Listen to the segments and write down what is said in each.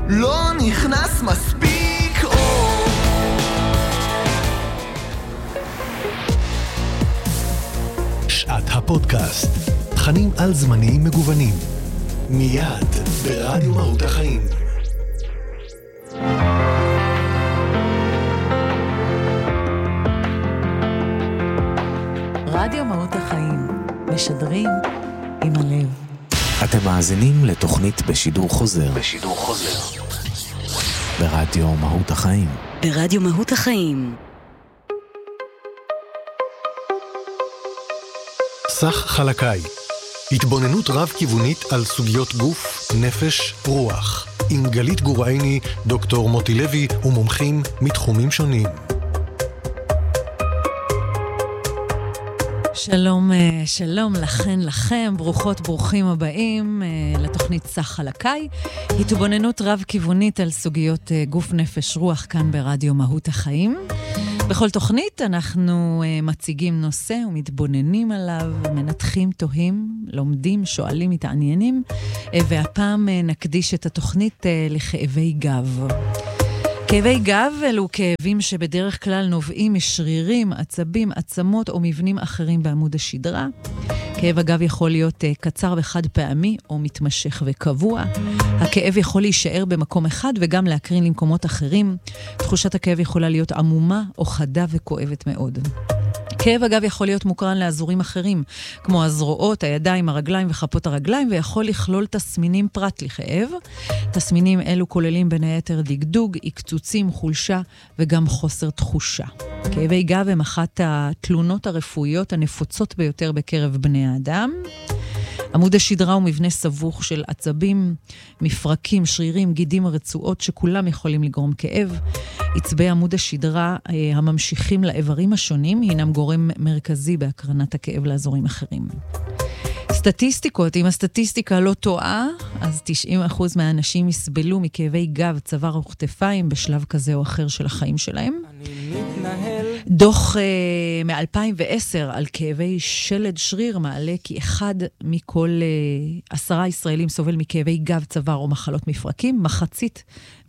לא נכנס מספיק אור. שעת הפודקאסט, תכנים על זמניים מגוונים, מיד ברדיו מהות החיים. רדיו מהות החיים, משדרים עם הלב. אתם מאזינים לתוכנית בשידור חוזר. ברדיו מהות החיים. ברדיו מהות החיים. סך חלקאי, התבוננות רב-כיוונית על סוגיות גוף, נפש, רוח. עם גלית גורעיני, דוקטור מוטי לוי ומומחים מתחומים שונים. שלום, שלום לכם, ברוכות, ברוכים הבאים לתוכנית סך חלקאי. התבוננות רב-כיוונית על סוגיות גוף, נפש, רוח כאן ברדיו מהות החיים. בכל תוכנית אנחנו מציגים נושא ומתבוננים עליו, מנתחים, תוהים, לומדים, שואלים, מתעניינים, והפעם נקדיש את התוכנית לכאבי גב. כאבי גב אלו כאבים שבדרך כלל נובעים משרירים, עצבים, עצמות או מבנים אחרים בעמוד השדרה. כאב הגב יכול להיות קצר וחד פעמי או מתמשך וקבוע. הכאב יכול להישאר במקום אחד וגם להקרין למקומות אחרים. תחושת הכאב יכולה להיות עמומה או חדה וכואבת מאוד. כאב הגב יכול להיות מוקרן לאזורים אחרים, כמו הזרועות, הידיים, הרגליים וכפות הרגליים, ויכול לכלול תסמינים פרט לכאב. תסמינים אלו כוללים בין היתר דגדוג, עקצוצים, חולשה וגם חוסר תחושה. כאבי גב הם אחת התלונות הרפואיות הנפוצות ביותר בקרב בני האדם. עמוד השדרה הוא מבנה סבוך של עצבים, מפרקים, שרירים, גידים ורצועות שכולם יכולים לגרום כאב. עצבי עמוד השדרה הממשיכים לאיברים השונים הינם גורם מרכזי בהקרנת הכאב לאזורים אחרים. סטטיסטיקות, אם הסטטיסטיקה לא טועה, אז 90% מהאנשים יסבלו מכאבי גב, צוואר או כתפיים בשלב כזה או אחר של החיים שלהם. דוח מ-2010 על כאבי שלד שריר מעלה כי 1 מכל 10 ישראלים סובל מכאבי גב, צוואר או מחלות מפרקים. מחצית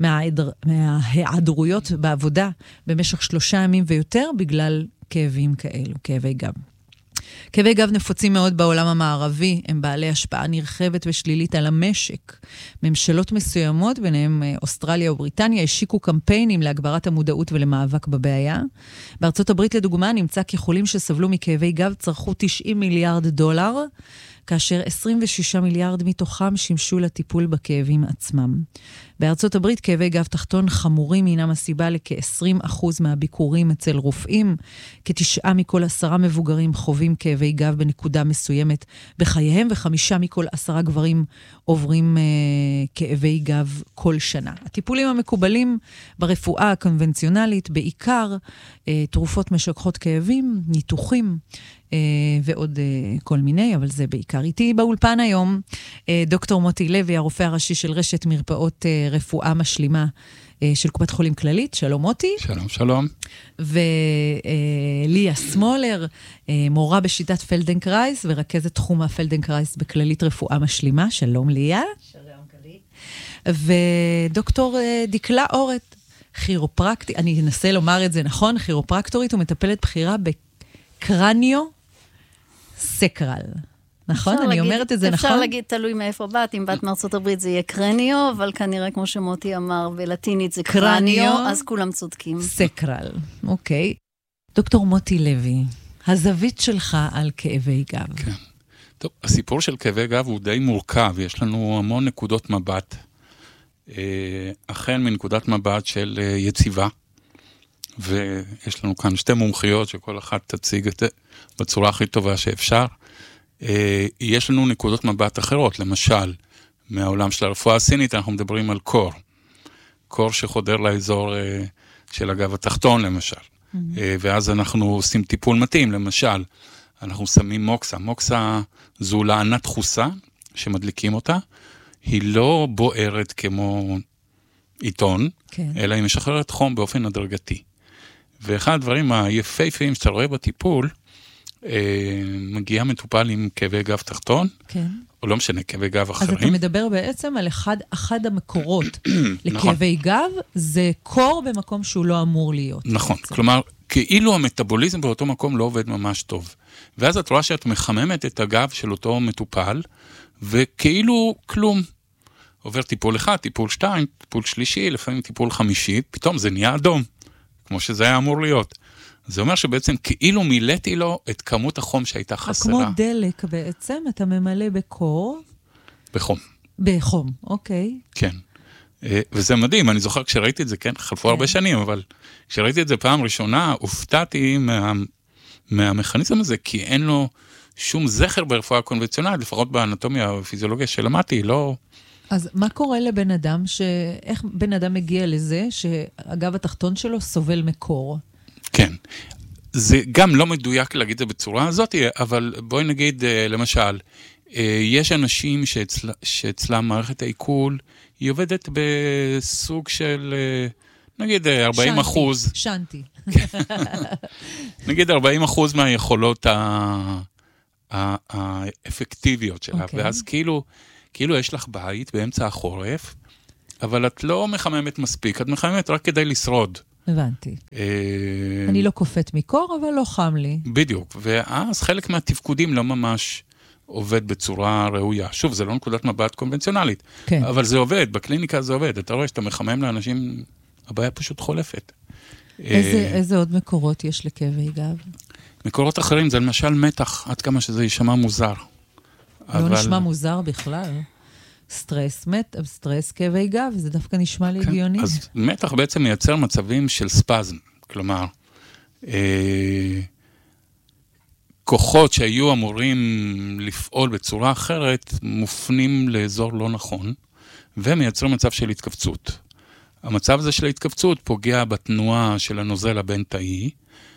מההיעדרויות בעבודה במשך 3 ימים ויותר בגלל כאבים כאלו, כאבי גב. כאבי גב נפוצים מאוד בעולם המערבי, הם בעלי השפעה נרחבת ושלילית על המשק. ממשלות מסוימות, ביניהם אוסטרליה ובריטניה, השיקו קמפיינים להגברת המודעות ולמאבק בבעיה. בארצות הברית לדוגמה נמצא כי חולים שסבלו מכאבי גב צרכו $90 מיליארד, כאשר 26 מיליארד מתוכם שימשו לטיפול בכאבים עצמם. בארצות הברית כאבי גב תחתון חמורים הינם הסיבה לכ-20% מהביקורים אצל רופאים. כ9 מכל 10 מבוגרים חווים כאבי גב בנקודה מסוימת בחייהם, ו5 מכל 10 גברים עוברים כאבי גב כל שנה. הטיפולים המקובלים ברפואה הקונבנציונלית, בעיקר תרופות משככות כאבים, ניתוחים, ועוד כל מיני, אבל זה בעיקר. איתי באולפן היום דוקטור מוטי לוי, הרופא הראשי של רשת מרפאות רפואה משלימה של קופת חולים כללית. שלום מוטי. שלום, שלום. וליה סמולר, מורה בשיטת פלדנקרייס ורכזת תחום הפלדנקרייס בכללית רפואה משלימה. שלום ליה. שלום כללית. ודוקטור דקלה אורת, כירופרקטית, אני אנסה לומר את זה נכון, כירופרקטורית ומטפלת בחירה בקרניו סקרל. נכון? אני אומרת את זה נכון? אפשר להגיד, תלוי מאיפה באת, אם באת מארצות הברית זה יהיה קרניו, אבל כנראה כמו שמוטי אמר, בלטינית זה קרניו, אז כולם צודקים. סקרל, אוקיי. דוקטור מוטי לוי, הזווית שלך על כאבי גב. כן. טוב, הסיפור של כאבי גב הוא די מורכב, יש לנו המון נקודות מבט, אכן מנקודת מבט של יציבה, ויש לנו כאן 2 מומחיות שכל אחת תציג את זה בצורה הכי טובה שאפשר. יש לנו נקודות מבט אחרות, למשל, מהעולם של הרפואה הסינית אנחנו מדברים על קור. קור שחודר לאזור של הגב התחתון למשל. ואז אנחנו עושים טיפול מתאים, למשל, אנחנו שמים מוקסה. מוקסה זו לענת חוסה שמדליקים אותה. היא לא בוערת כמו עיתון, כן. אלא היא משחררת חום באופן הדרגתי. ואחד הדברים היפהפיים שאתה רואה בטיפול, מגיע מטופל עם כאבי גב תחתון, כן. או לא משנה, כאבי גב אחרים. אז אתה מדבר בעצם על אחד המקורות לכאבי גב, זה קור במקום שהוא לא אמור להיות. נכון, כלומר, כאילו המטאבוליזם באותו מקום לא עובד ממש טוב. ואז את רואה שאת מחממת את הגב של אותו מטופל, וכאילו כלום. עובר טיפול 1, טיפול 2, טיפול שלישי, לפעמים טיפול 5, פתאום זה נהיה אדום, כמו שזה היה אמור להיות. זה אומר שבעצם כאילו מילאתי לו את כמות החום שהייתה חסרה. כמו דלק בעצם, אתה ממלא בקור. בחום. בחום, אוקיי. כן. וזה מדהים, אני זוכר כשראיתי את זה, כן, חלפו הרבה שנים, אבל כשראיתי את זה פעם ראשונה, הופתעתי מהמכניזם הזה, כי אין לו שום זכר ברפואה קונבנציונלית, לפחות באנטומיה ופיזיולוגיה שלמדתי, לא... אז מה קורה לבן אדם, איך בן אדם מגיע לזה, שהגב התחתון שלו סובל מקור? כן. זה גם לא מדויק להגיד את זה בצורה הזאת, אבל בואי נגיד, למשל, יש אנשים שאצלם מערכת העיכול, היא עובדת בסוג של, נגיד 40%. שנתי. נגיד 40% מהיכולות האפקטיביות שלה, ואז כאילו יש לך בית באמצע החורף, אבל את לא מחממת מספיק, את מחממת רק כדי לשרוד. הבנתי. אני לא קופאת מקור, אבל לא חם לי. בדיוק, ואז חלק מהתפקודים לא ממש עובד בצורה ראויה. שוב, זה לא נקודת מבט קונבנציונלית, כן. אבל זה עובד, בקליניקה זה עובד. אתה רואה שאתה מחמם לאנשים, הבעיה פשוט חולפת. איזה עוד מקורות יש לכאבי גב? מקורות אחרים זה למשל מתח, עד כמה שזה יישמע מוזר. לא נשמע מוזר בכלל. סטרס, כאבי גב, זה דווקא נשמע לי הגיוני. אז מתח בעצם מייצר מצבים של ספזם, כלומר, כוחות שהיו אמורים לפעול בצורה אחרת, מופנים לאזור לא נכון, ומייצר מצב של התכווצות. המצב הזה של ההתכווצות פוגע בתנועה של הנוזל הבין-תאי,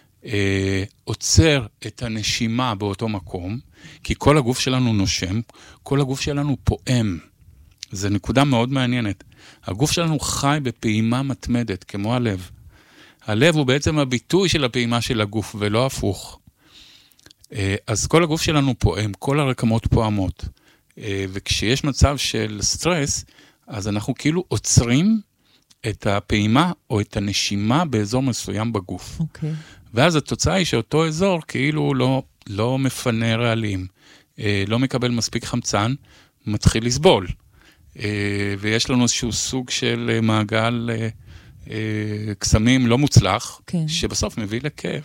עוצר את הנשימה באותו מקום, כי כל הגוף שלנו נושם, כל הגוף שלנו פועם. זו נקודה מאוד מעניינת. הגוף שלנו חי בפעימה מתמדת, כמו הלב. הלב הוא בעצם הביטוי של הפעימה של הגוף, ולא הפוך. אז כל הגוף שלנו פועם, כל הרקמות פועמות. וכשיש מצב של סטרס, אז אנחנו כאילו עוצרים את הפעימה או את הנשימה באזור מסוים בגוף. אוקיי. ואז התוצאה היא שאותו אזור כאילו לא מפנה רעלים, לא מקבל מספיק חמצן, מתחיל לסבול. ויש לנו איזשהו סוג של מעגל קסמים לא מוצלח, כן. שבסוף מביא לכאב.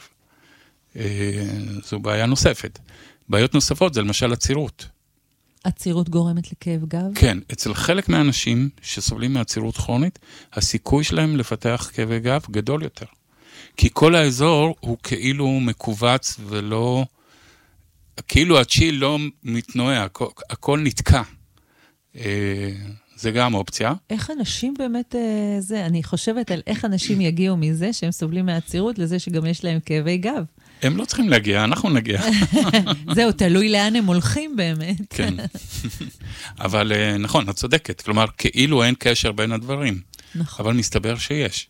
זו בעיה נוספת. בעיות נוספות זה למשל עצירות. עצירות גורמת לכאב גב? כן, אצל חלק מהאנשים שסובלים מעצירות כרונית, הסיכוי שלהם לפתח כאבי גב גדול יותר. כי כל האזור הוא כאילו מקובץ ולא, כאילו הצ'יל לא מתנועה, הכל נתקע. זה גם אופציה. איך אנשים באמת, אני חושבת על איך אנשים יגיעו מזה שהם סובלים מהעצירות, לזה שגם יש להם כאבי גב. הם לא צריכים להגיע, אנחנו נגיע. זהו, תלוי לאן הם הולכים באמת. כן. אבל נכון, את צודקת. כלומר, כאילו אין קשר בין הדברים. נכון. אבל מסתבר שיש.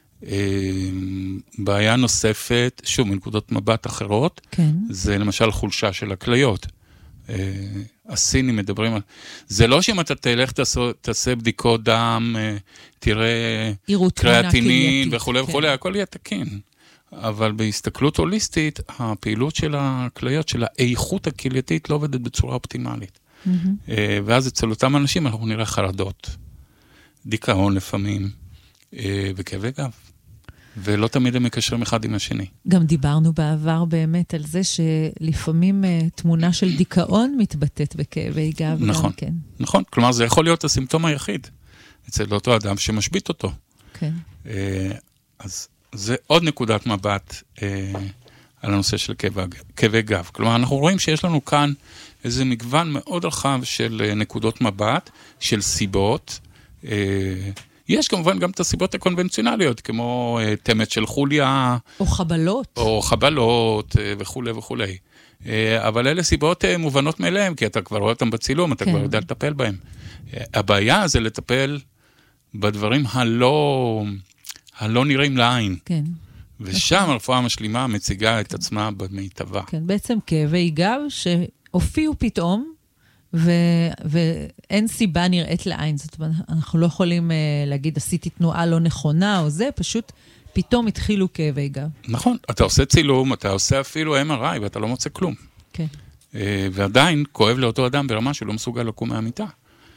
בעיה נוספת, שוב, מנקודות מבט אחרות, כן. זה למשל חולשה של הכליות. הסינים מדברים על... זה לא שאם אתה תלך, תעשה בדיקות דם, תראה קריאטינין וכו' וכו', הכל יהיה תקין. אבל בהסתכלות הוליסטית, הפעילות של הכליות, של האיכות הכלייתית, לא עובדת בצורה אופטימלית. ואז אצל אותם אנשים אנחנו נראה חרדות, דיכאון לפעמים, וכאבי גב. ולא תמיד הם מקשרים אחד עם השני. גם דיברנו בעבר באמת על זה שלפעמים תמונה של דיכאון מתבטאת בכאבי גב. נכון, כן. נכון. כלומר, זה יכול להיות הסימפטום היחיד אצל אותו אדם שמשבית אותו. כן. אז זה עוד נקודת מבט על הנושא של כאבי גב. כלומר, אנחנו רואים שיש לנו כאן איזה מגוון מאוד רחב של נקודות מבט, של סיבות. יש כמובן גם את הסיבות הקונבנציונליות, כמו תמת של חוליה. או חבלות. או חבלות וכו' וכו'. אבל אלה סיבות מובנות מאליהם, כי אתה כבר רואה אותם בצילום, אתה כבר יודע לטפל בהם. הבעיה זה לטפל בדברים הלא נראים לעין. כן. ושם הרפואה המשלימה מציגה את עצמה במיטבה. כן, בעצם כאבי גב שהופיעו פתאום, ואין סיבה נראית לעין. זאת אומרת, אנחנו לא יכולים להגיד, עשיתי תנועה לא נכונה או זה, פשוט פתאום התחילו כאבי גב. נכון, אתה עושה צילום, אתה עושה אפילו MRI, ואתה לא מוצא כלום. כן. ועדיין כואב לאותו אדם ברמה שהוא לא מסוגל לקום מהמיטה.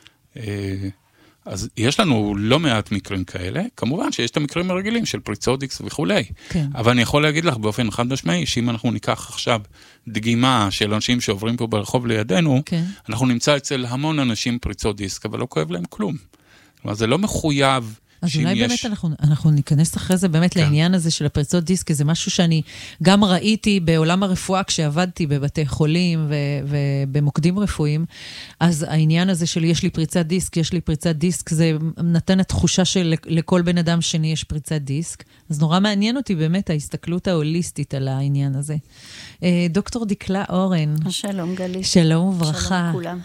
אז יש לנו לא מעט מקרים כאלה, כמובן שיש את המקרים הרגילים של פריצות דיסק וכולי. כן. אבל אני יכול להגיד לך באופן חד משמעי, שאם אנחנו ניקח עכשיו דגימה של אנשים שעוברים פה ברחוב לידינו, כן. אנחנו נמצא אצל המון אנשים פריצות דיסק, אבל לא כואב להם כלום. כלומר, זה לא מחויב. אז אולי באמת אנחנו ניכנס אחרי זה באמת לעניין הזה של הפריצות דיסק, זה משהו שאני גם ראיתי בעולם הרפואה כשעבדתי בבתי חולים ובמוקדים רפואיים, אז העניין הזה של יש לי פריצת דיסק, זה נתן התחושה שלכל בן אדם שני יש פריצת דיסק, אז נורא מעניין אותי באמת ההסתכלות ההוליסטית על העניין הזה. דוקטור דקלה אורן. שלום גלית. שלום וברכה. שלום לכולם.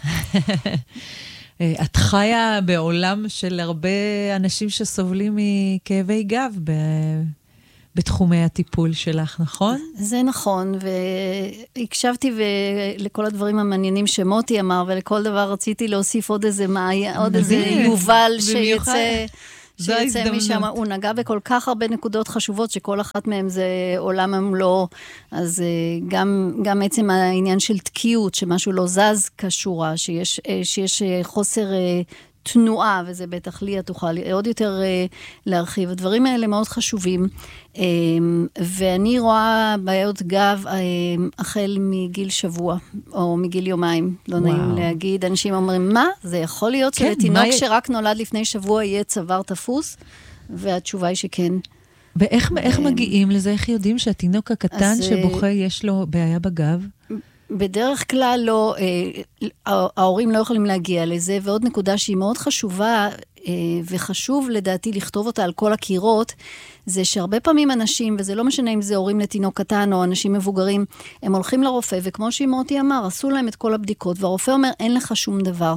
את חיה בעולם של הרבה אנשים שסובלים מכאבי גב בתחומי הטיפול שלך, נכון? זה נכון, והקשבתי לכל הדברים המעניינים שמוטי אמר, ולכל דבר רציתי להוסיף עוד איזה יובל שיוצא משם. הוא נגע בכל כך הרבה נקודות חשובות, שכל אחת מהן זה עולם המלוא, אז גם עצם העניין של תקיעות, שמשהו לא זז כשורה, שיש חוסר תנועה, וזה בטח לי, תוכל עוד יותר להרחיב. הדברים האלה מאוד חשובים, ואני רואה בעיות גב החל מגיל שבוע, או מגיל יומיים, לא נעים להגיד. אנשים אומרים, מה? זה יכול להיות שלתינוק שרק נולד לפני שבוע יהיה צוואר תפוס? והתשובה היא שכן. ואיך מגיעים לזה? איך יודעים שהתינוק הקטן שבוכה יש לו בעיה בגב? בדרך כלל לא, ההורים לא יכולים להגיע לזה, ועוד נקודה שהיא מאוד חשובה, וחשוב לדעתי לכתוב אותה על כל הקירות, זה שהרבה פעמים אנשים, וזה לא משנה אם זה הורים לתינוק קטן או אנשים מבוגרים, הם הולכים לרופא, וכמו שמוטי אמר, עשו להם את כל הבדיקות, והרופא אומר, אין לך שום דבר.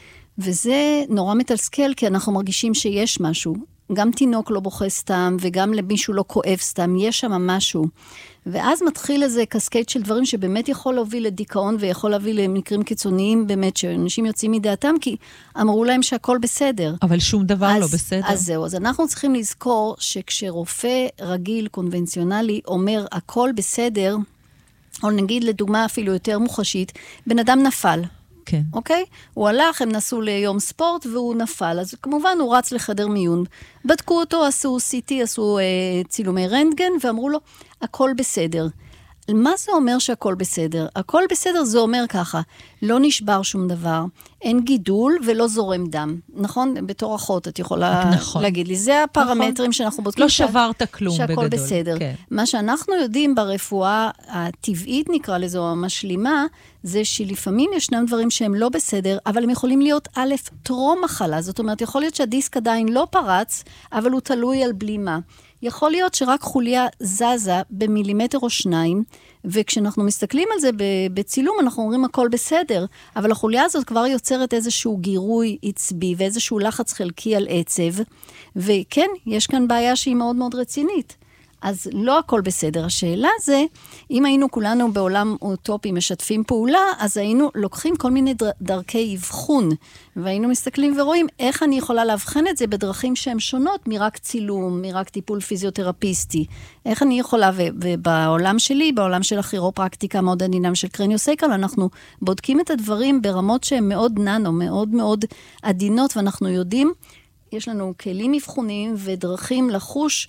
וזה נורא מתסכל, כי אנחנו מרגישים שיש משהו. גם תינוק לא בוכה סתם, וגם למישהו לא כואב סתם, יש שם משהו. ואז מתחיל איזה קסקייט של דברים שבאמת יכול להוביל לדיכאון, ויכול להביא למקרים קיצוניים באמת, שאנשים יוצאים מדעתם, כי אמרו להם שהכל בסדר. אבל שום דבר לא בסדר. אז זהו, אז אנחנו צריכים לזכור, שכשרופא רגיל, קונבנציונלי, אומר הכל בסדר, או נגיד לדוגמה אפילו יותר מוחשית, בן אדם נפל. כן. אוקיי? הוא הלך, הם נסעו ליום ספורט, והוא נפל. אז כמובן הוא רץ לחדר מיון. בדקו אותו, עשו CT, עשו צילומי רנטגן, ואמרו לו, הכל בסדר. מה זה אומר שהכל בסדר? הכל בסדר זה אומר ככה, לא נשבר שום דבר, אין גידול ולא זורם דם. נכון? בתור אחות את יכולה להגיד לי, זה הפרמטרים שאנחנו בודקים. לא שברת כלום בגדול. שהכל בסדר. מה שאנחנו יודעים ברפואה הטבעית נקרא לזו המשלימה, זה שלפעמים ישנם דברים שהם לא בסדר, אבל הם יכולים להיות א', טרום מחלה. זאת אומרת, יכול להיות שהדיסק עדיין לא פרץ, אבל הוא תלוי על בלימה. יכול להיות שרק חוליה זזה במילימטר או שניים, וכשאנחנו מסתכלים על זה בצילום, אנחנו אומרים הכל בסדר, אבל החוליה הזאת כבר יוצרת איזשהו גירוי עצבי, ואיזשהו לחץ חלקי על עצב, וכן, יש כאן בעיה שהיא מאוד מאוד רצינית. אז לא הכל בסדר. השאלה זה, אם היינו כולנו בעולם אוטופי משתפים פעולה, אז היינו לוקחים כל מיני דרכי אבחון, והיינו מסתכלים ורואים איך אני יכולה להבחן את זה בדרכים שהן שונות מרק צילום, מרק טיפול פיזיותרפיסטי. איך אני יכולה, ובעולם שלי, בעולם של הכירופרקטיקה מאוד עדינה של קרניוסייקל, אנחנו בודקים את הדברים ברמות שהן מאוד ננו, מאוד מאוד עדינות, ואנחנו יודעים, יש לנו כלים מבחוניים ודרכים לחוש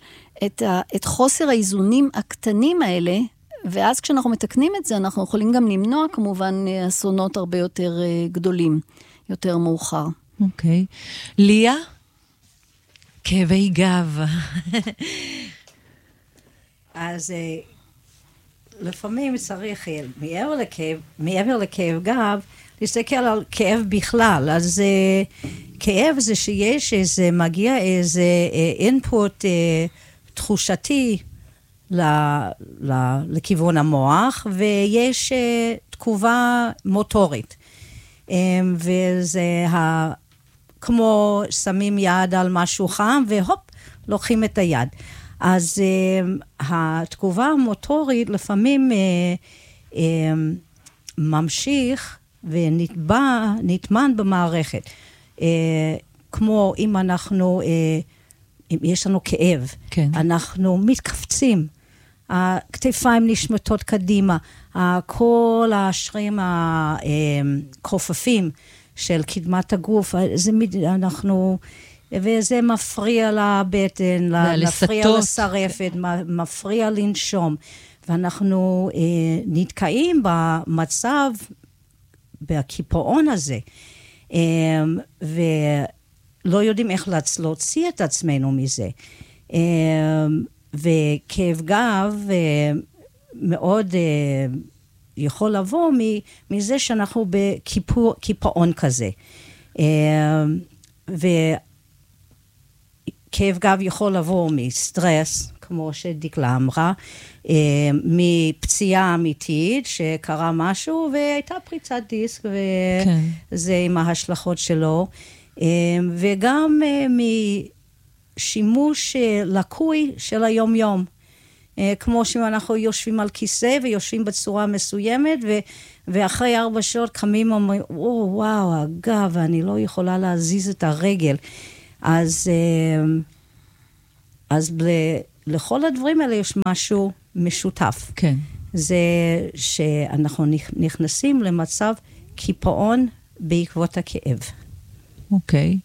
את חוסר האיזונים הקטנים האלה, ואז כשאנחנו מתקנים את זה, אנחנו יכולים גם למנוע כמובן אסונות הרבה יותר גדולים, יותר מאוחר. אוקיי. ליה? כאבי גב. אז לפעמים צריך מעבר לכאב גב, להסתכל על כאב בכלל. אז כאב זה שיש איזה, מגיע איזה אינפוט תחושתי לכיוון המוח, ויש תגובה מוטורית. וזה כמו שמים יד על משהו חם, והופ, לוקחים את היד. אז התגובה המוטורית לפעמים ממשיך ונטמן במערכת. כמו אם אם יש לנו כאב, כן. אנחנו מתכווצים, הכתפיים נשמטות קדימה, כל השרירים הכופפים של קדמת הגוף, וזה מפריע לבטן, מפריע לשרפת, מפריע לנשום, ואנחנו נתקעים במצב, בקיפאון הזה, ולא יודעים איך להוציא את עצמנו מזה. וכאב גב מאוד יכול לבוא מזה שאנחנו בקיפאון כזה. וכאב גב יכול לבוא מסטרס, כמו שדקלה אמרה, מפציעה אמיתית שקרה משהו והייתה פריצת דיסק וזה עם ההשלכות שלו, וגם משימוש לקוי של היום יום. כמו שאנחנו יושבים על כיסא ויושבים בצורה מסוימת, ואחרי 4 שעות קמים ואומרים, וואו, הגב, אני לא יכולה להזיז את הרגל. אז לכל הדברים האלה יש משהו משותף. כן. זה שאנחנו נכנסים למצב קיפאון בעקבות הכאב. אוקיי.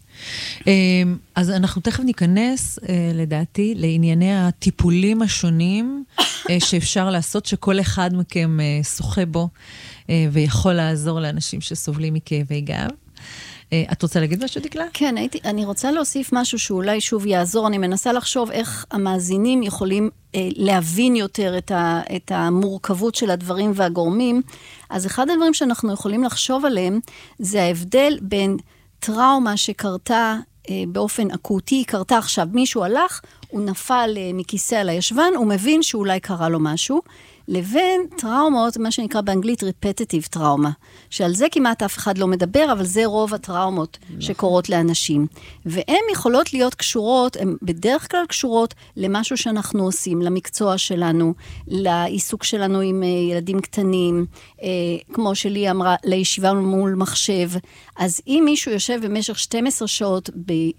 אז אנחנו תכף ניכנס, לדעתי, לענייני הטיפולים השונים שאפשר לעשות, שכל אחד מכם שוחה בו, ויכול לעזור לאנשים שסובלים מכאבי גב. את רוצה להגיד משהו, דקלה? כן, אני רוצה להוסיף משהו שאולי שוב יעזור. אני מנסה לחשוב איך המאזינים יכולים להבין יותר את המורכבות של הדברים והגורמים. אז אחד הדברים שאנחנו יכולים לחשוב עליהם, זה ההבדל בין טראומה שקרתה באופן אקוטי, קרתה עכשיו, מישהו הלך, הוא נפל מכיסא על הישבן, הוא מבין שאולי קרה לו משהו, לבין טראומות, מה שנקרא באנגלית repetitive טראומה, שעל זה כמעט אף אחד לא מדבר, אבל זה רוב הטראומות שקורות לאנשים. והן יכולות להיות קשורות, הן בדרך כלל קשורות למשהו שאנחנו עושים, למקצוע שלנו, לעיסוק שלנו עם ילדים קטנים, כמו שלי אמרה, לישיבה מול מחשב. אז אם מישהו יושב במשך 12 שעות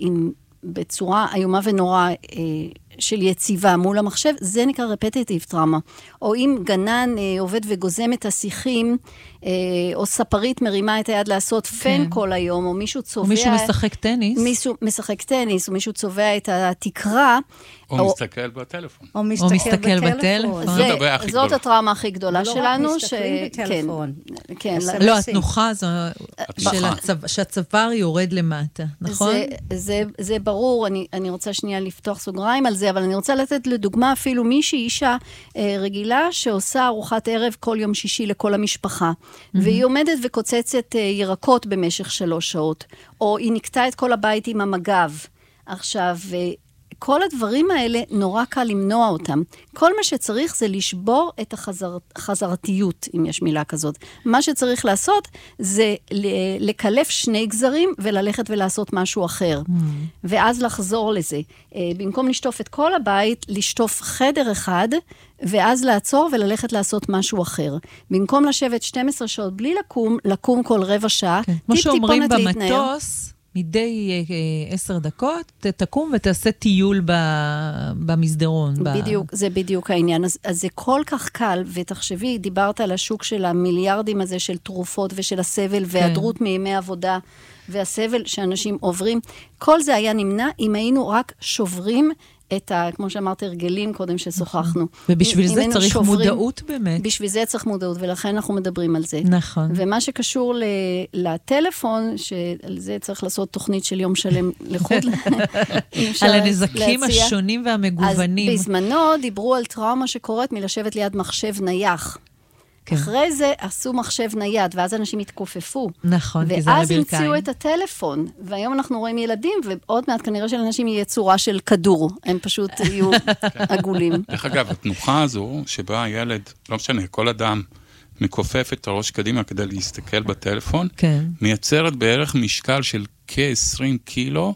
בצורה איומה ונורא של יציבה מול המחשב, זה נקרא רפטיטיב טראומה. או אם גנן עובד וגוזם את השיחים, או ספרית מרימה את היד לעשות פן כל היום, או מישהו צובע... או מישהו משחק טניס. מישהו משחק טניס, או מישהו צובע את התקרה. או מסתכל בטלפון. או מסתכל בטלפון. זאת הטראומה הכי גדולה שלנו. לא רק מסתכלים בטלפון. לא, התנוחה זו שהצוואר יורד למטה, נכון? זה ברור, אני רוצה שנייה לפתוח סוגריים על זה, אבל אני רוצה לתת לדוגמה אפילו מישהי אישה רגילה שעושה ארוחת ערב כל יום שישי לכל המשפחה, והיא עומדת וקוצצת ירקות במשך 3 שעות, או היא נקטה את כל הבית עם המגב. עכשיו, כל הדברים האלה נורא קל למנוע אותם. כל מה שצריך זה לשבור את החזרתיות, אם יש מילה כזאת. מה שצריך לעשות זה לקלף 2 גזרים וללכת ולעשות משהו אחר. ואז לחזור לזה. במקום לשטוף את כל הבית, לשטוף חדר אחד, ואז לעצור וללכת לעשות משהו אחר. במקום לשבת 12 שעות בלי לקום כל רבע שעה, כמו שאומרים במטוס, מדי 10 דקות, תקום ותעשה טיול במסדרון. בדיוק, זה בדיוק העניין. אז זה כל כך קל, ותחשבי, דיברת על השוק של המיליארדים הזה של תרופות ושל הסבל, והיעדרות מימי עבודה, והסבל שאנשים עוברים. כל זה היה נמנע אם היינו רק שוברים את כמו שאמרת, הרגלים קודם ששוחחנו. ובשביל זה צריך מודעות באמת. בשביל זה צריך מודעות, ולכן אנחנו מדברים על זה. נכון. ומה שקשור לטלפון, שעל זה צריך לעשות תוכנית של יום שלם לחוד. על הנזקים השונים והמגוונים. אז בזמנו דיברו על טראומה שקורית מלשבת ליד מחשב נייח. אחרי זה עשו מחשב נייד, ואז אנשים התכופפו. נכון, כי זה על הברכיים. ואז המציאו את הטלפון, והיום אנחנו רואים ילדים, ועוד מעט כנראה שלאנשים יהיה צורה של כדור, הם פשוט יהיו עגולים. דרך אגב, התנוחה הזו, שבה הילד, לא משנה, כל אדם מכופף את הראש קדימה כדי להסתכל בטלפון, מייצרת בערך משקל של כ-20 קילו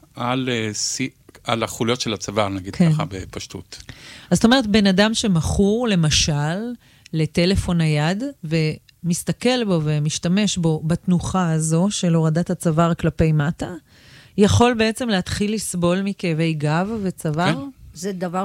על החוליות של הצוואר, נגיד ככה בפשטות. אז זאת אומרת, בן אדם שמכור, למשל, לטלפון נייד, שמסתכל בו ומשתמש בו בתנוחה הזו של הורדת הצוואר כלפי מטה, יכול בעצם להתחיל לסבול מכאבי גב וצוואר? כן. זה דבר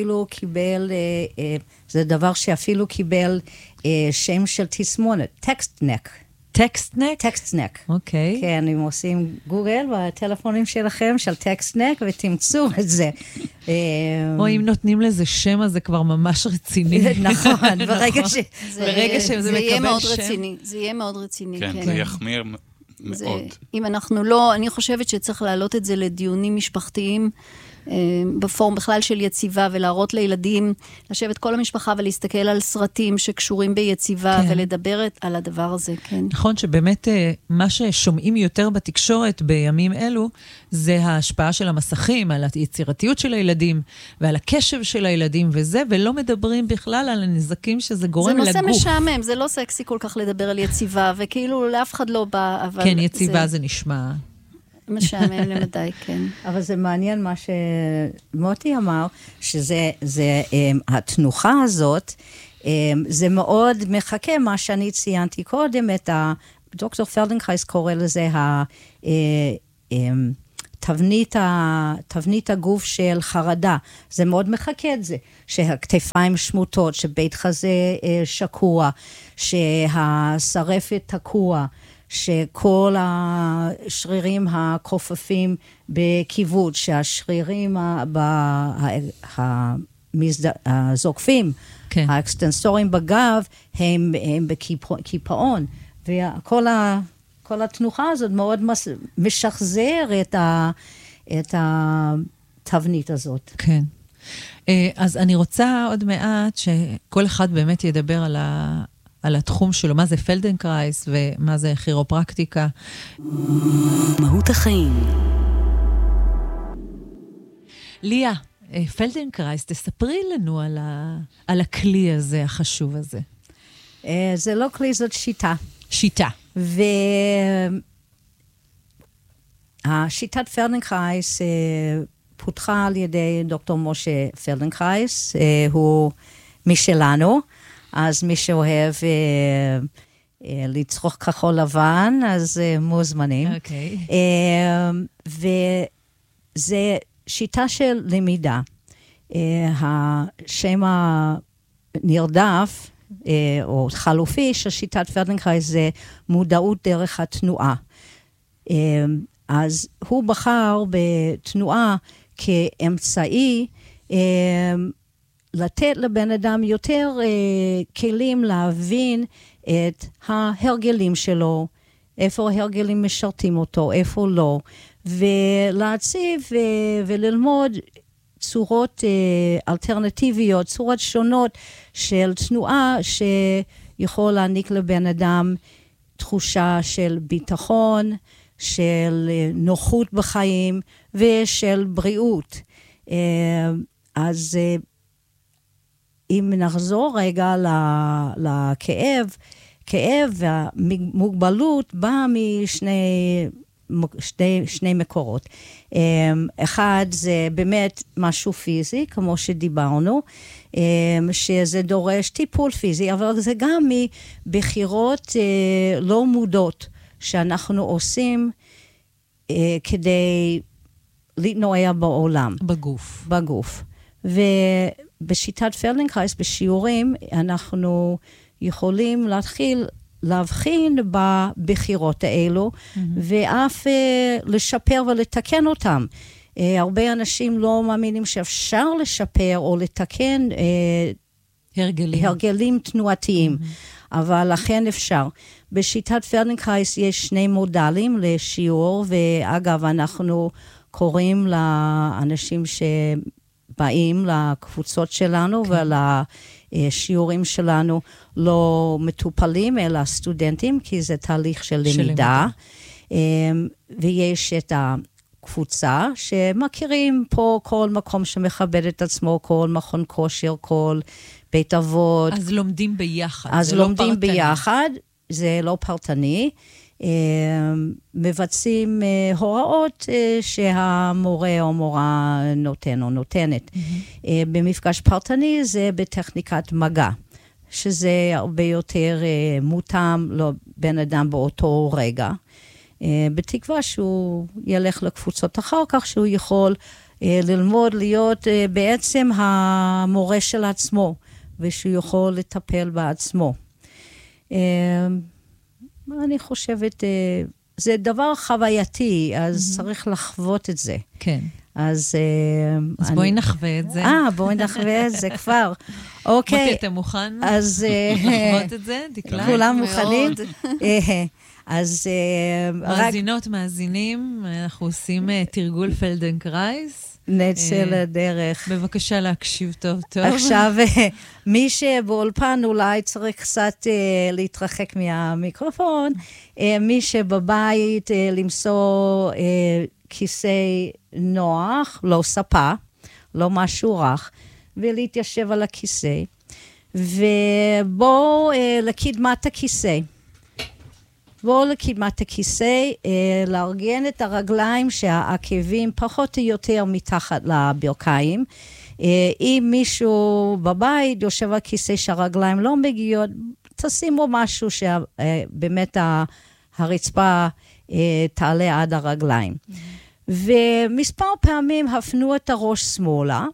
שאפילו קיבל שם של תסמונת, טקסטנק. טקסטנק? טקסטנק. אוקיי. כן, אם עושים גוגל בטלפונים שלכם של טקסטנק ותמצאו את זה. או אם נותנים לזה שם, אז זה כבר ממש רציני. נכון, ברגע שזה מקבל שם. זה יהיה מאוד רציני. כן, זה יחמיר מאוד. אם אנחנו לא, אני חושבת שצריך להעלות את זה לדיונים משפחתיים, בפורם בכלל של יציבה, ולהראות לילדים, לשבת כל המשפחה ולהסתכל על סרטים שקשורים ביציבה, ולדבר על הדבר הזה, כן. נכון שבאמת מה ששומעים יותר בתקשורת בימים אלו, זה ההשפעה של המסכים, על היצירתיות של הילדים, ועל הקשב של הילדים וזה, ולא מדברים בכלל על הנזקים שזה גורם לגוף. זה נושא משעמם, זה לא סקסי כל כך לדבר על יציבה, וכאילו לאף אחד לא בא, אבל... כן, יציבה זה נשמע... משעמם למדי, כן. אבל זה מעניין מה שמוטי אמר, שזה התנוחה הזאת, זה מאוד מחכה מה שאני ציינתי קודם, דוקטור פלדנקרייס קורא לזה תבנית הגוף של חרדה. זה מאוד מחכה את זה, שהכתפיים שמוטות, שבית חזה שקוע, שהשרפת תקוע, שכל השרירים הכופפים בכיוות, שהשרירים הזוקפים, כן. האקסטנסורים בגב, הם בקיפאון, וכל התנוחה הזאת מאוד משחזר את התבנית הזאת. כן. אז אני רוצה עוד מעט שכל אחד באמת ידבר על התחום שלו, מה זה פלדנקרייס ומה זה כירופרקטיקה. מהות החיים. ליה, פלדנקרייס, תספרי לנו על הכלי הזה, החשוב הזה. זה לא כלי, זאת שיטה. שיטה. והשיטת פלדנקרייס פותחה על ידי דוקטור משה פלדנקרייס, הוא משלנו, אז מי שאוהב לצרוך כחול לבן, אז מוזמנים. אוקיי. וזה שיטה של למידה. השם הנרדף, או חלופי של שיטת פלדנקרייס, זה מודעות דרך התנועה. אז הוא בחר בתנועה כאמצעי, לתת לבן אדם יותר כלים להבין את ההרגלים שלו, איפה ההרגלים משרתים אותו, איפה לא, ולהציב וללמוד צורות אלטרנטיביות, צורות שונות של תנועה שיכול להעניק לבן אדם תחושה של ביטחון, של נוחות בחיים ושל בריאות. אז אם נחזור רגע לכאב, כאב והמוגבלות בא משני מקורות. אחד זה באמת משהו פיזי, כמו שדיברנו, שזה דורש טיפול פיזי, אבל זה גם מבחירות לא מודעות שאנחנו עושים כדי להתנועע בעולם. בגוף. ובשיטת פלדנקרייס, בשיעורים, אנחנו יכולים להתחיל להבחין בבחירות האלו, ואף לשפר ולתקן אותם. הרבה אנשים לא מאמינים שאפשר לשפר או לתקן הרגלים תנועתיים, אבל לכן אפשר. בשיטת פלדנקרייס יש 2 מודלים לשיעור, ואגב, אנחנו קוראים לאנשים שבאים לקבוצות שלנו ולשיעורים שלנו לא מטופלים, אלא סטודנטים, כי זה תהליך של למידה. ויש את הקבוצה שמכירים פה כל מקום שמכבד את עצמו, כל מכון כושר, כל בית אבות. אז לומדים ביחד. אז לומדים ביחד, זה לא פרטני. מבצעים הוראות שהמורה או מורה נותן או נותנת. במפגש פרטני זה בטכניקת מגע, שזה הרבה יותר מותאם לבן אדם באותו רגע, בתקווה שהוא ילך לקבוצות אחר כך, שהוא יכול ללמוד להיות בעצם המורה של עצמו, ושהוא יכול לטפל בעצמו. אני חושבת, זה דבר חווייתי, אז צריך לחוות את זה. כן. אז בואי נחווה את זה. בואי נחווה את זה כבר. אוקיי. מוטי, אתה מוכן אז לחוות את זה? דקלה? כולם מוכנים? אז מאזינות, מאזינים, אנחנו עושים תרגול פלדנקרייס. נצא לדרך. בבקשה להקשיב טוב טוב. עכשיו, מי שבאולפן אולי צריך קצת להתרחק מהמיקרופון, מי שבבית למצוא כיסא נוח, לא ספה, לא משהו רך, ולהתיישב על הכיסא, ובואו לקדמת הכיסא. בואו לקדמת הכיסא, לארגן את הרגליים שהעקבים פחות או יותר מתחת לברכיים. אם מישהו בבית יושב על כיסא שהרגליים לא מגיעות, תשימו משהו שבאמת הרצפה תעלה עד הרגליים. ומספר פעמים הפנו את הראש שמאלה,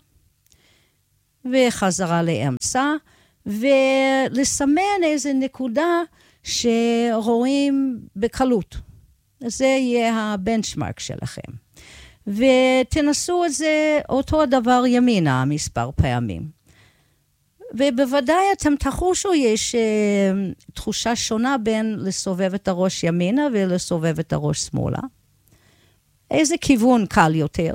וחזרה לאמצע, ולסמן איזו נקודה שרואים בקלות. זה יהיה הבנצ'מרק שלכם. ותנסו את זה אותו הדבר ימינה מספר פעמים. ובוודאי אתם תחושו, יש תחושה שונה בין לסובב את הראש ימינה ולסובב את הראש שמאלה. איזה כיוון קל יותר.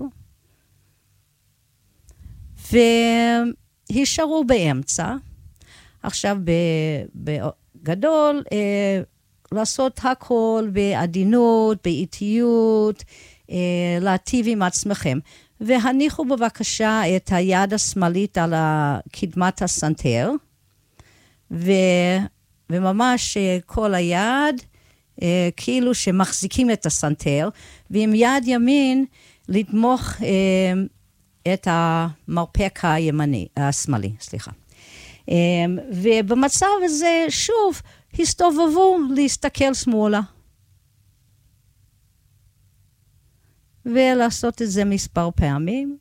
והישארו באמצע. עכשיו בגדול, לעשות הכל בעדינות, באיטיות, להטיב עם עצמכם. והניחו בבקשה את היד השמאלית על קדמת הסנטר, וממש כל היד, כאילו שמחזיקים את הסנטר, ועם יד ימין לתמוך את המרפק השמאלי, סליחה. ובמצב הזה, שוב, הסתובבו להסתכל שמאלה. ולעשות את זה מספר פעמים.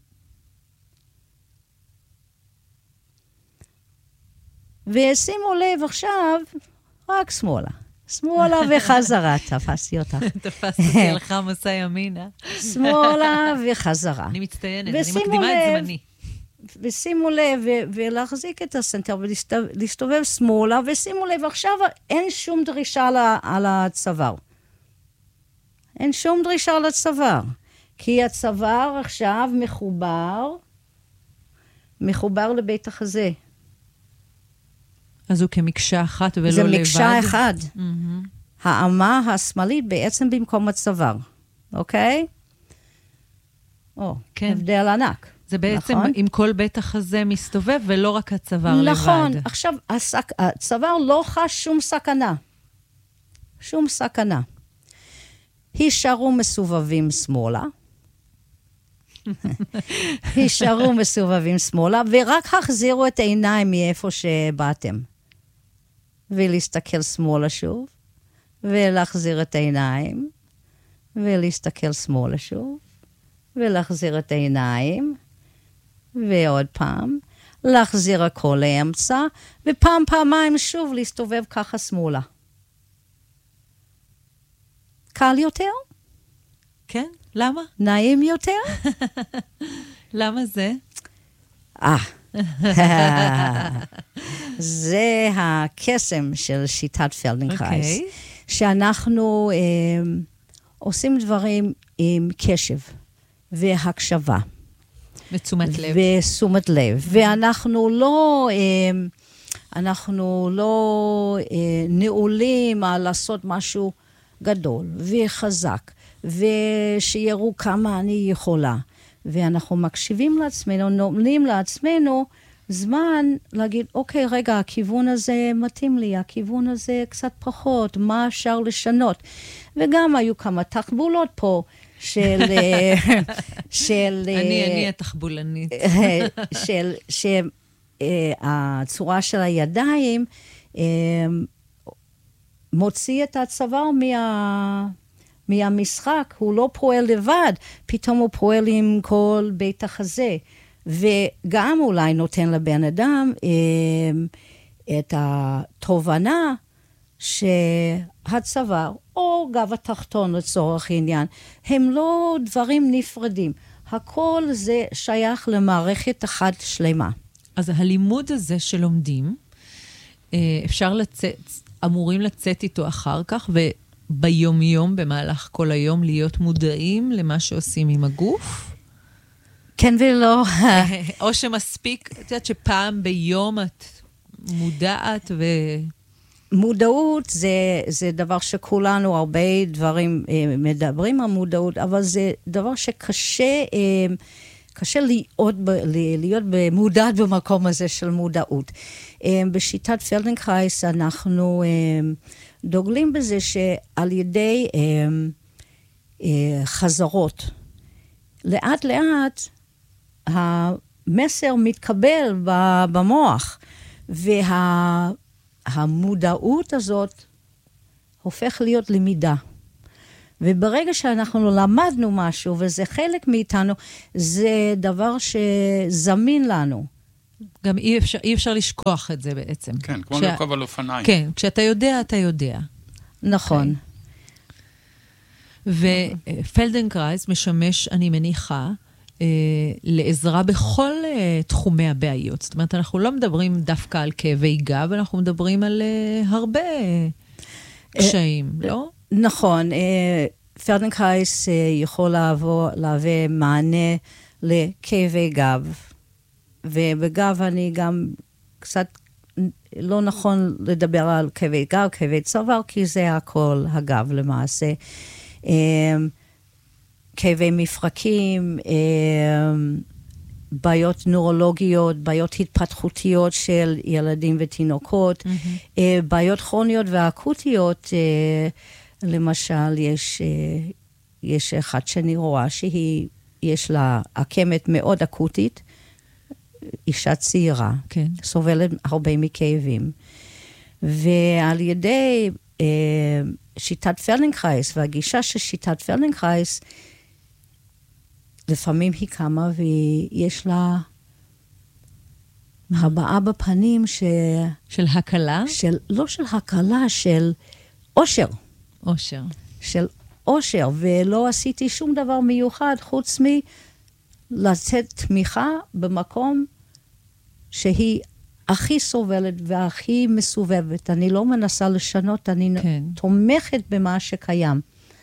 ושימו לב עכשיו, רק שמאלה. שמאלה וחזרה, תפסתי אותך. תפסתי לך מסע ימינה. שמאלה וחזרה. אני מצטיינת, אני מקדימה את זמני. ושימו לב, ולהחזיק את הסנטר, ולהסתובב שמאלה, ושימו לב, עכשיו אין שום דרישה על הצוואר. אין שום דרישה על הצוואר. כי הצוואר עכשיו מחובר לבית החזה. אז הוא כמקשה אחת ולא לבד? זה מקשה אחד. האמה השמאלית בעצם במקום הצוואר. אוקיי? כן. הבדל ענק. זה בעצם נכון? אם כל בית החזה מסתובב ולא רק הצוואר לבד. נכון. עכשיו, הצוואר לא חש שום סכנה. שום סכנה. הישארו מסובבים שמאלה. הישארו מסובבים שמאלה, ורק החזירו את העיניים מאיפה שבאתם. ולהסתכל שמאלה שוב, ולהחזיר את העיניים, ולהסתכל שמאלה שוב, ולהחזיר את העיניים, ועוד פעם, להחזיר הכל לאמצע, פעמיים שוב להסתובב ככה שמאלה. קל יותר? כן, למה? נעים יותר? למה זה? זה הקסם של שיטת פלדנקרייס. שאנחנו עושים דברים עם קשב והקשבה. ותשומת לב. ותשומת לב. ואנחנו לא נעולים על לעשות משהו גדול וחזק, ושיראו כמה אני יכולה. ואנחנו מקשיבים לעצמנו, נותנים לעצמנו זמן להגיד, אוקיי, רגע, הכיוון הזה מתאים לי, הכיוון הזה קצת פחות, מה אפשר לשנות? וגם היו כמה תחבולות פה של... אני התחבולנית. הצורה של הידיים מוציא את הצוואר מהמשחק, הוא לא פועל לבד, פתאום הוא פועל עם כל בית החזה, וגם אולי נותן לבן אדם את התובנה שהצוואר או גב התחתון לצורך העניין, הם לא דברים נפרדים. הכל זה שייך למערכת אחת שלמה. אז הלימוד הזה שלומדים, אפשר אמורים לצאת איתו אחר כך, וביום-יום, במהלך כל היום, להיות מודעים למה שעושים עם הגוף? כן ולא. או שמספיק, את יודעת שפעם ביום את מודעת מודעות זה דבר שכולנו הרבה דברים מדברים על מודעות, אבל זה דבר שקשה להיות מודעת במקום הזה של מודעות. בשיטת פלדנקרייס אנחנו דוגלים בזה שעל ידי חזרות, לאט לאט המסר מתקבל במוח, והמודעות הזאת הופך להיות למידה. וברגע שאנחנו למדנו משהו, וזה חלק מאיתנו, זה דבר שזמין לנו. גם אי אפשר לשכוח את זה בעצם. כן, כמו לרכוב על אופניים. כן, כשאתה יודע, אתה יודע. נכון. ופלדנקרייס משמש, אני מניחה, לעזרה בכל תחומי הבעיות. זאת אומרת, אנחנו לא מדברים דווקא על כאבי גב, אנחנו מדברים על הרבה קשיים, לא? נכון. פלדנקרייס יכול להביא מענה לכאבי גב. ובגב אני גם קצת לא נכון לדבר על כאבי גב, כאבי צוואר, כי זה הכל הגב למעשה. כאבי מפרקים, בעיות נורולוגיות, בעיות התפתחותיות של ילדים ותינוקות, בעיות כרוניות ואקוטיות, למשל יש אחת שאני רואה יש לה עקמת מאוד אקוטית, אישה צעירה, כן. סובלת הרבה מכאבים, ועל ידי שיטת פלדנקרייס, והגישה של שיטת פלדנקרייס, לפעמים היא קמה ויש לה הבעה בפנים של הקלה? לא של הקלה, של אושר. אושר. של אושר, ולא עשיתי שום דבר מיוחד, חוץ לתת תמיכה במקום שהיא הכי סובלת והכי מסובבת. אני לא מנסה לשנות, אני כן. תומכת במה שקיים.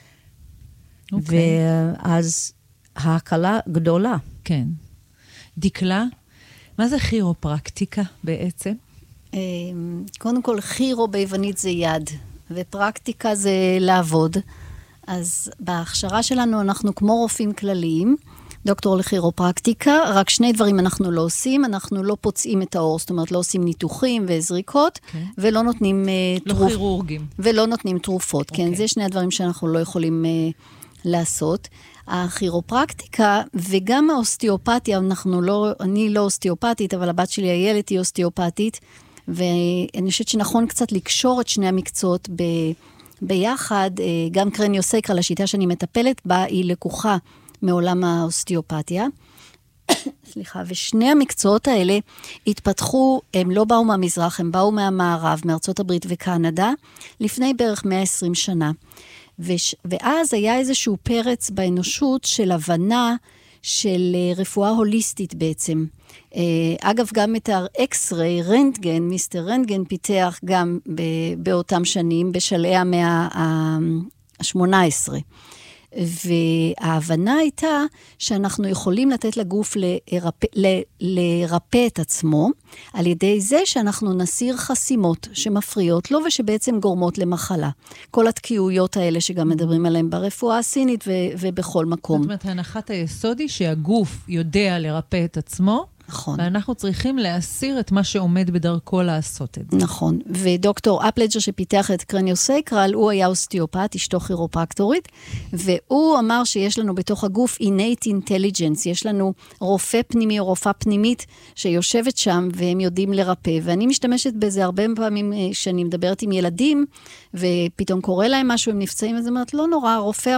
ואז ההקלה גדולה. כן. דקלה, מה זה כירופרקטיקה בעצם? קודם כל, כירו ביוונית זה יד, ופרקטיקה זה לעבוד. אז בהכשרה שלנו אנחנו כמו רופאים כלליים, דוקטור לכירופרקטיקה, רק שני דברים אנחנו לא עושים, אנחנו לא פוצעים את האור, זאת אומרת לא עושים ניתוחים וזריקות, ולא נותנים לא כירורגים. ולא נותנים תרופות, כן, זה שני הדברים שאנחנו לא יכולים לעשות. הכירופרקטיקה וגם האוסטיאופתיה, אני לא אוסטיאופתית, אבל הבת שלי הילד היא אוסטיאופתית, ואני חושבת שנכון קצת לקשור את שני המקצועות ביחד, גם קרניוסקרה, לשיטה שאני מטפלת בה, היא לקוחה מעולם האוסטיאופתיה. סליחה, ושני המקצועות האלה התפתחו, הם לא באו מהמזרח, הם באו מהמערב, מארצות הברית וקנדה, לפני בערך 120 שנה. ואז היה איזשהו פרץ באנושות של הבנה של רפואה הוליסטית בעצם. אגב, גם את האקס-ריי, רנטגן, מיסטר רנטגן פיתח גם באותם שנים, בשלהי המאה ה-18. וההבנה הייתה שאנחנו יכולים לתת לגוף לרפא את עצמו, על ידי זה שאנחנו נסיר חסימות שמפריעות לו ושבעצם גורמות למחלה. כל התקיעויות האלה שגם מדברים עליהן ברפואה הסינית ובכל מקום. זאת אומרת, הנחת היסוד היא שהגוף יודע לרפא את עצמו, נכון. ואנחנו צריכים להסיר את מה שעומד בדרכו לעשות את זה. נכון. ודוקטור אפלג'ר שפיתח את קרניוסקרל, הוא היה אוסטיופט, אשתו כירופרקטורית, והוא אמר שיש לנו בתוך הגוף innate intelligence, יש לנו רופא פנימי או רופאה פנימית שיושבת שם והם יודעים לרפא, ואני משתמשת בזה הרבה פעמים שאני מדברת עם ילדים, ופתאום קורה להם משהו, הם נפצעים, אז אומרת, לא נורא,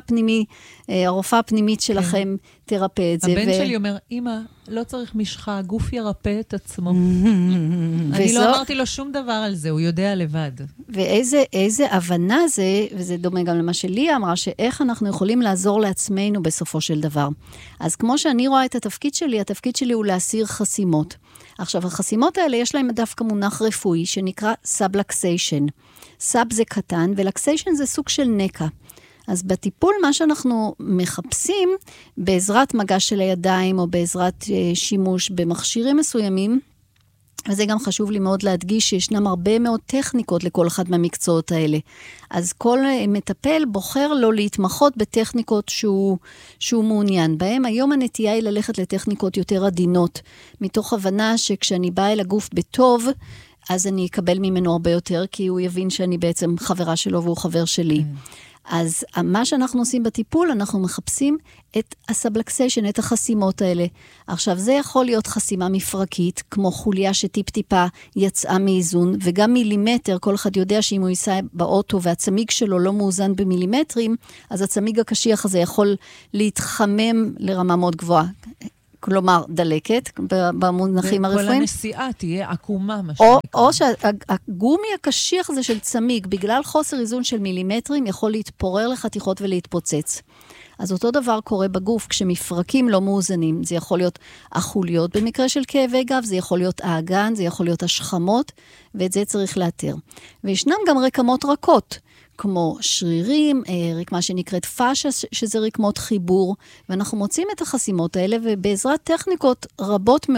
הרופאה הפנימית שלכם תרפא את זה. הבן שלי אומר, אמא, לא צריך משחה, הגוף ירפא את עצמו. אני לא אמרתי לו שום דבר על זה, הוא יודע לבד. ואיזה הבנה זה, וזה דומה גם למה שלי אמרה, שאיך אנחנו יכולים לעזור לעצמנו בסופו של דבר. אז כמו שאני רואה את התפקיד שלי הוא להסיר חסימות. עכשיו, החסימות האלה יש להם דווקא מונח רפואי, שנקרא סאבלקסיישן. סאב זה קטן, ולקסיישן זה סוג של נקע. אז בטיפול מה שאנחנו מחפשים, בעזרת מגע של הידיים, או בעזרת שימוש במכשירים מסוימים, וזה גם חשוב לי מאוד להדגיש שישנם הרבה מאוד טכניקות לכל אחד מהמקצועות האלה. אז כל מטפל בוחר לו להתמחות בטכניקות שהוא מעוניין בהם. היום הנטייה היא ללכת לטכניקות יותר עדינות, מתוך הבנה שכשאני באה אל הגוף בטוב, אז אני אקבל ממנו הרבה יותר, כי הוא יבין שאני בעצם חברה שלו והוא חבר שלי. אז מה שאנחנו עושים בטיפול, אנחנו מחפשים את הסאבלקסיישן, את החסימות האלה. עכשיו, זה יכול להיות חסימה מפרקית, כמו חוליה שטיפ-טיפה יצאה מאיזון, וגם מילימטר, כל אחד יודע שאם הוא ייסע באוטו והצמיג שלו לא מאוזן במילימטרים, אז הצמיג הקשיח הזה יכול להתחמם לרמה מאוד גבוהה. כלומר, דלקת, במונחים הרפואיים. וכל הנסיעה תהיה עקומה, או שהגומי הקשיח הזה של צמיג, בגלל חוסר איזון של מילימטרים, יכול להתפורר לחתיכות ולהתפוצץ. אז אותו דבר קורה בגוף, כשמפרקים לא מאוזנים. זה יכול להיות החוליות במקרה של כאבי גב, זה יכול להיות האגן, זה יכול להיות השכמות, ואת זה צריך לאתר. וישנם גם רקמות רכות, כמו שרירים, רקמה שנקראת פאשה, שזה רקמות חיבור, ואנחנו מוצאים את החסימות האלה, ובעזרת טכניקות רבות מאוד,